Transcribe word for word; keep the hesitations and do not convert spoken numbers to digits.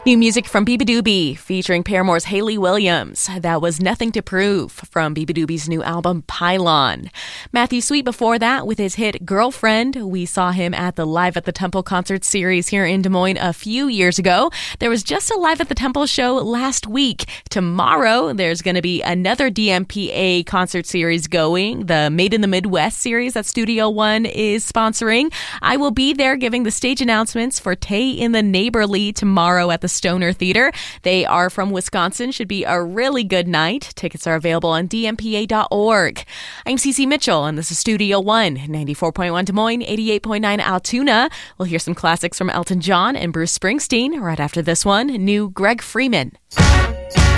New music from Beabadoobee featuring Paramore's Hayley Williams. That was Nothing to Prove from Beabadoobee's new album Pylon. Matthew Sweet before that with his hit Girlfriend. We saw him at the Live at the Temple concert series here in Des Moines a few years ago. There was just a Live at the Temple show last week. Tomorrow there's going to be another D M P A concert series going, the Made in the Midwest series that Studio One is sponsoring. I will be there giving the stage announcements for Tay in the Neighborly tomorrow at the Stoner Theater. They are from Wisconsin. Should be a really good night. Tickets are available on d m p a dot org. I'm Cece Mitchell, and this is Studio One, ninety-four point one Des Moines, eighty-eight point nine Altoona. We'll hear some classics from Elton John and Bruce Springsteen right after this one, new Greg Freeman.